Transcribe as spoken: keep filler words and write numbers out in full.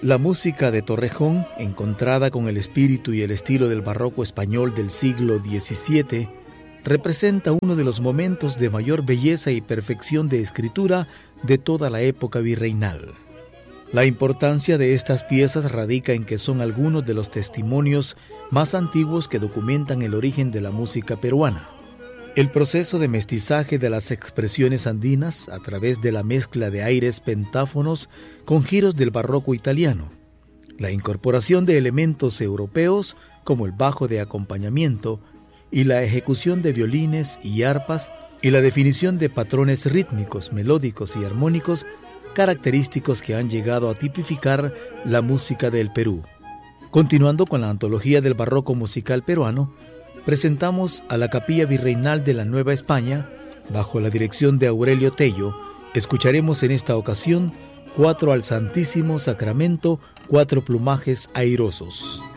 La música de Torrejón, encontrada con el espíritu y el estilo del barroco español del siglo diecisiete, representa uno de los momentos de mayor belleza y perfección de escritura de toda la época virreinal. La importancia de estas piezas radica en que son algunos de los testimonios más antiguos que documentan el origen de la música peruana. El proceso de mestizaje de las expresiones andinas a través de la mezcla de aires pentáfonos con giros del barroco italiano, la incorporación de elementos europeos como el bajo de acompañamiento y la ejecución de violines y arpas y la definición de patrones rítmicos, melódicos y armónicos característicos que han llegado a tipificar la música del Perú. Continuando con la antología del barroco musical peruano, presentamos a la Capilla Virreinal de la Nueva España, bajo la dirección de Aurelio Tello. Escucharemos en esta ocasión Cuatro al Santísimo Sacramento, Cuatro Plumajes Airosos.